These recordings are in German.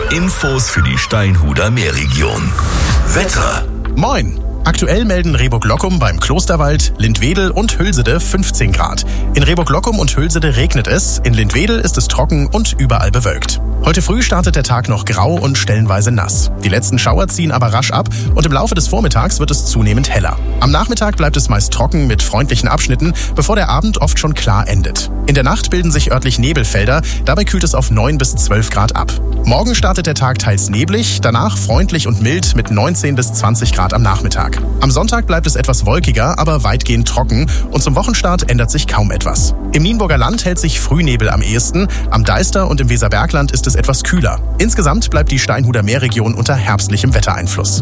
Infos für die Steinhuder Meerregion. Wetter. Moin! Aktuell melden Rehburg-Lockum beim Klosterwald, Lindwedel und Hülsede 15 Grad. In Rehburg-Lockum und Hülsede regnet es, in Lindwedel ist es trocken und überall bewölkt. Heute früh startet der Tag noch grau und stellenweise nass. Die letzten Schauer ziehen aber rasch ab und im Laufe des Vormittags wird es zunehmend heller. Am Nachmittag bleibt es meist trocken mit freundlichen Abschnitten, bevor der Abend oft schon klar endet. In der Nacht bilden sich örtlich Nebelfelder, dabei kühlt es auf 9 bis 12 Grad ab. Morgen startet der Tag teils neblig, danach freundlich und mild mit 19 bis 20 Grad am Nachmittag. Am Sonntag bleibt es etwas wolkiger, aber weitgehend trocken und zum Wochenstart ändert sich kaum etwas. Im Nienburger Land hält sich Frühnebel am ehesten, am Deister und im Weserbergland ist es etwas kühler. Insgesamt bleibt die Steinhuder Meerregion unter herbstlichem Wettereinfluss.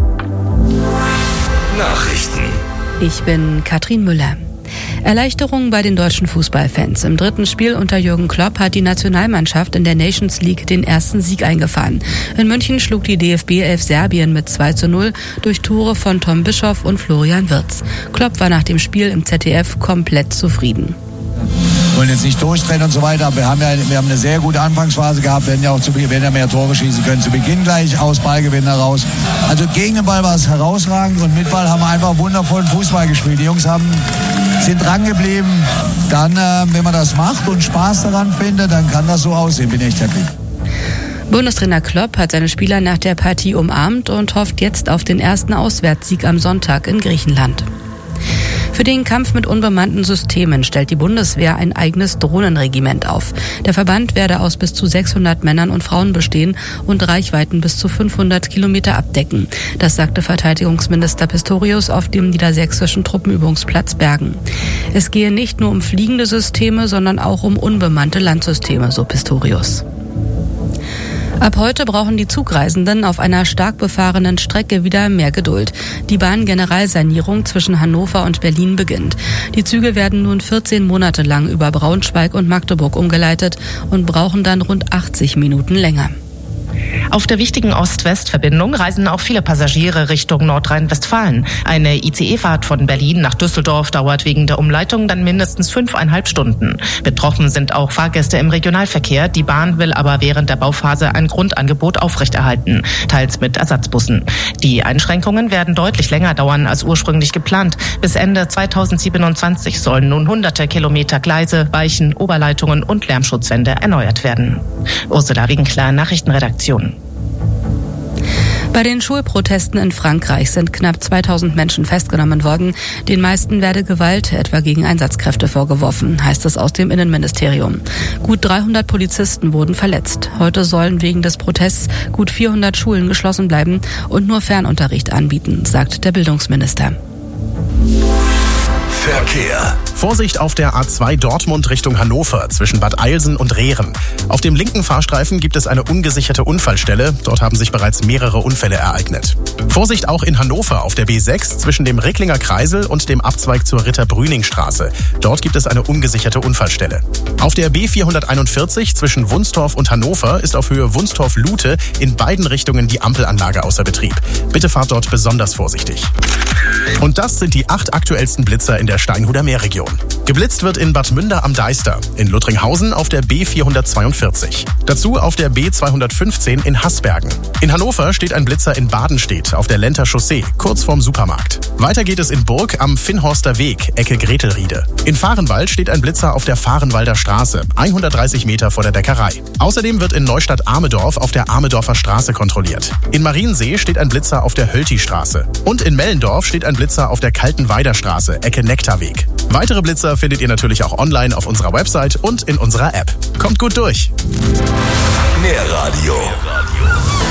Nachrichten. Ich bin Katrin Müller. Erleichterung bei den deutschen Fußballfans. Im dritten Spiel unter Jürgen Klopp hat die Nationalmannschaft in der Nations League den ersten Sieg eingefahren. In München schlug die DFB 11 Serbien mit 2:0 durch Tore von Tom Bischoff und Florian Wirtz. Klopp war nach dem Spiel im ZDF komplett zufrieden. Wir wollen jetzt nicht durchdrehen und so weiter, aber wir haben eine sehr gute Anfangsphase gehabt, wir werden ja mehr Tore schießen können, zu Beginn gleich aus Ballgewinn heraus. Also gegen den Ball war es herausragend und mit Ball haben wir einfach wundervollen Fußball gespielt. Die Jungs sind dran geblieben. Dann, wenn man das macht und Spaß daran findet, dann kann das so aussehen, bin echt happy. Bundestrainer Klopp hat seine Spieler nach der Partie umarmt und hofft jetzt auf den ersten Auswärtssieg am Sonntag in Griechenland. Für den Kampf mit unbemannten Systemen stellt die Bundeswehr ein eigenes Drohnenregiment auf. Der Verband werde aus bis zu 600 Männern und Frauen bestehen und Reichweiten bis zu 500 Kilometer abdecken. Das sagte Verteidigungsminister Pistorius auf dem niedersächsischen Truppenübungsplatz Bergen. Es gehe nicht nur um fliegende Systeme, sondern auch um unbemannte Landsysteme, so Pistorius. Ab heute brauchen die Zugreisenden auf einer stark befahrenen Strecke wieder mehr Geduld. Die Bahngeneralsanierung zwischen Hannover und Berlin beginnt. Die Züge werden nun 14 Monate lang über Braunschweig und Magdeburg umgeleitet und brauchen dann rund 80 Minuten länger. Auf der wichtigen Ost-West-Verbindung reisen auch viele Passagiere Richtung Nordrhein-Westfalen. Eine ICE-Fahrt von Berlin nach Düsseldorf dauert wegen der Umleitung dann mindestens 5,5 Stunden. Betroffen sind auch Fahrgäste im Regionalverkehr. Die Bahn will aber während der Bauphase ein Grundangebot aufrechterhalten, teils mit Ersatzbussen. Die Einschränkungen werden deutlich länger dauern als ursprünglich geplant. Bis Ende 2027 sollen nun hunderte Kilometer Gleise, Weichen, Oberleitungen und Lärmschutzwände erneuert werden. Ursula Winkler, Nachrichtenredaktion. Bei den Schulprotesten in Frankreich sind knapp 2000 Menschen festgenommen worden. Den meisten werde Gewalt, etwa gegen Einsatzkräfte, vorgeworfen, heißt es aus dem Innenministerium. Gut 300 Polizisten wurden verletzt. Heute sollen wegen des Protests gut 400 Schulen geschlossen bleiben und nur Fernunterricht anbieten, sagt der Bildungsminister. Verkehr. Vorsicht auf der A2 Dortmund Richtung Hannover zwischen Bad Eilsen und Rehren. Auf dem linken Fahrstreifen gibt es eine ungesicherte Unfallstelle. Dort haben sich bereits mehrere Unfälle ereignet. Vorsicht auch in Hannover auf der B6 zwischen dem Ricklinger Kreisel und dem Abzweig zur Ritter-Brüning-Straße. Dort gibt es eine ungesicherte Unfallstelle. Auf der B441 zwischen Wunstorf und Hannover ist auf Höhe Wunstorf-Lute in beiden Richtungen die Ampelanlage außer Betrieb. Bitte fahrt dort besonders vorsichtig. Und das sind die 8 aktuellsten Blitzer in der Steinhuder Meerregion. Geblitzt wird in Bad Münder am Deister, in Luttringhausen auf der B442. Dazu auf der B215 in Haßbergen. In Hannover steht ein Blitzer in Badenstedt auf der Lenter Chaussee, kurz vorm Supermarkt. Weiter geht es in Burg am Finnhorster Weg, Ecke Gretelriede. In Vahrenwald steht ein Blitzer auf der Vahrenwalder Straße, 130 Meter vor der Bäckerei. Außerdem wird in Neustadt-Amedorf auf der Amedorfer Straße kontrolliert. In Mariensee steht ein Blitzer auf der Hölti-Straße. Und in Mellendorf steht ein Blitzer auf der Kaltenweider Straße, Ecke Nektarweg. Weitere Blitzer findet ihr natürlich auch online auf unserer Website und in unserer App. Kommt gut durch! Mehr Radio.